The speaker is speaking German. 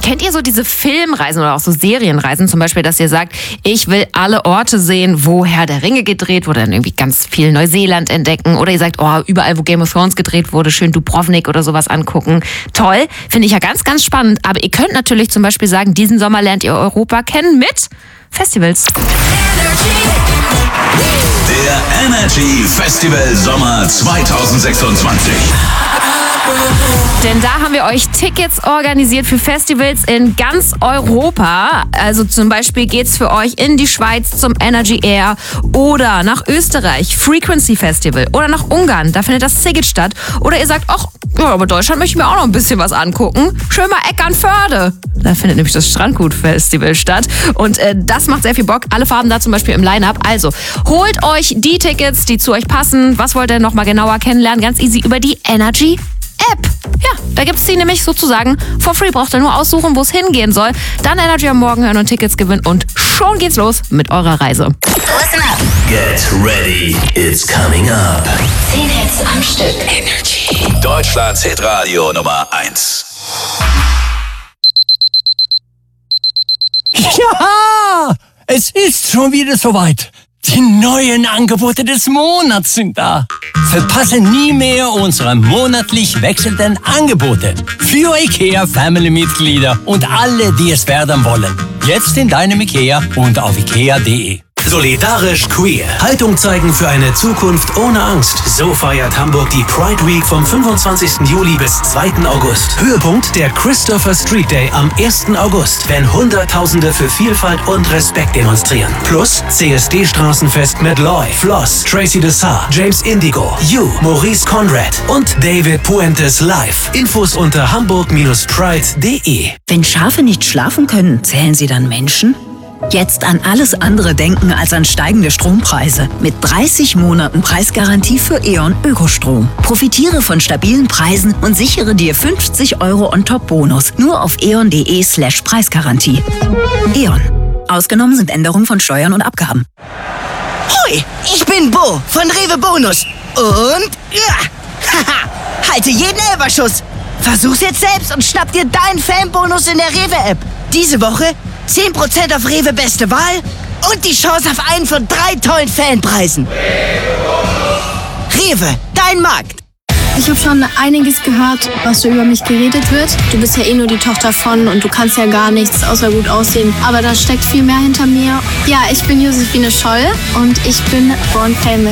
Kennt ihr so diese Filmreisen oder auch so Serienreisen zum Beispiel, dass ihr sagt, ich will alle Orte sehen, wo Herr der Ringe gedreht wurde, dann irgendwie ganz viel Neuseeland entdecken, oder ihr sagt, oh, überall, wo Game of Thrones gedreht wurde, schön Dubrovnik oder sowas angucken. Toll, finde ich ja ganz, ganz spannend. Aber ihr könnt natürlich zum Beispiel sagen, diesen Sommer lernt ihr Europa kennen mit Festivals. Der Energy Festival Sommer 2026. Denn da haben wir euch Tickets organisiert für Festivals in ganz Europa. Also zum Beispiel geht's für euch in die Schweiz zum Energy Air oder nach Österreich, Frequency Festival, oder nach Ungarn, da findet das Sziget statt. Oder ihr sagt, ach, ja, aber Deutschland möchte ich mir auch noch ein bisschen was angucken. Schön mal Eckernförde. Da findet nämlich das Strandgut-Festival statt. Und das macht sehr viel Bock. Alle Farben da zum Beispiel im Line-Up. Also holt euch die Tickets, die zu euch passen. Was wollt ihr noch mal genauer kennenlernen? Ganz easy über die Energy App. Ja, da gibt's die nämlich sozusagen for free. Braucht ihr nur aussuchen, wo es hingehen soll. Dann Energy am Morgen hören und Tickets gewinnen und schon geht's los mit eurer Reise. Listen up. Get ready, it's coming up. 10 Hits am Stück. Energy. Deutschlands Hitradio Nummer 1. Ja, es ist schon wieder soweit. Die neuen Angebote des Monats sind da. Verpasse nie mehr unsere monatlich wechselnden Angebote für IKEA-Family-Mitglieder und alle, die es werden wollen. Jetzt in deinem IKEA und auf ikea.de. Solidarisch queer. Haltung zeigen für eine Zukunft ohne Angst. So feiert Hamburg die Pride Week vom 25. Juli bis 2. August. Höhepunkt der Christopher Street Day am 1. August, wenn Hunderttausende für Vielfalt und Respekt demonstrieren. Plus CSD-Straßenfest mit Loy, Floss, Tracy Dessar, James Indigo, You, Maurice Conrad und David Puentes live. Infos unter hamburg-pride.de. Wenn Schafe nicht schlafen können, zählen sie dann Menschen? Jetzt an alles andere denken als an steigende Strompreise. Mit 30 Monaten Preisgarantie für E.ON Ökostrom. Profitiere von stabilen Preisen und sichere dir 50 € On-Top-Bonus. Nur auf eon.de/Preisgarantie. E.ON. Ausgenommen sind Änderungen von Steuern und Abgaben. Hoi, ich bin Bo von Rewe Bonus. Und ja, halte jeden Elferschuss. Versuch's jetzt selbst und schnapp dir deinen Fanbonus in der Rewe-App. Diese Woche 10% auf Rewe Beste Wahl und die Chance auf einen von 3 tollen Fanpreisen. Rewe, dein Markt. Ich habe schon einiges gehört, was so über mich geredet wird. Du bist ja eh nur die Tochter von und du kannst ja gar nichts außer gut aussehen. Aber da steckt viel mehr hinter mir. Ja, ich bin Josephine Scholl und ich bin Born Famous.